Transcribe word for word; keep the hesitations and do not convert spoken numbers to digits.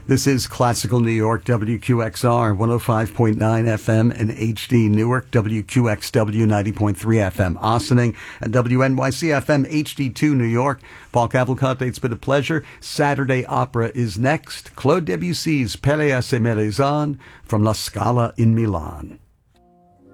This is Classical New York, W Q X R, one oh five point nine F M and H D Newark, W Q X W ninety point three F M Ossining, and W N Y C F M H D two New York. Paul Cavalcante, it's been a pleasure. Saturday Opera is next. Claude Debussy's Pelléas et Mélisande from La Scala in Milan.